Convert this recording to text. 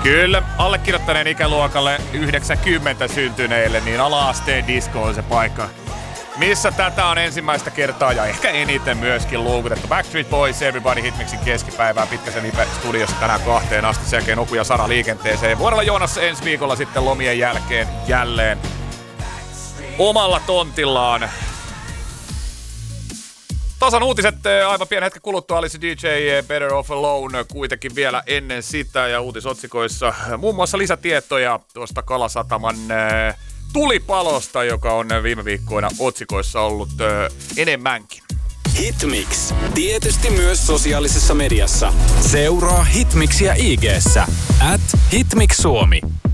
Kyllä, allekirjoittaneen ikäluokalle 90 syntyneille, niin ala-asteen disco on se paikka, missä tätä on ensimmäistä kertaa ja ehkä eniten myöskin luukutettu. Backstreet Boys, Everybody Hit Mixin keskipäivää Pitkäsen Ipe studiossa tänään 2 asti. Sen jälkeen Oku ja Sara liikenteeseen. Vuorella Joonassa ensi viikolla sitten lomien jälkeen jälleen omalla tontillaan. Tasan uutiset aivan pienen hetken kuluttua olisi DJ Better Off Alone kuitenkin vielä ennen sitä ja uutisotsikoissa muun muassa lisätietoja tuosta Kalasataman tulipalosta, joka on viime viikkoina otsikoissa ollut enemmänkin. Hitmix. Tietysti myös sosiaalisessa mediassa. Seuraa Hitmixiä IG:ssä @HitmixSuomi.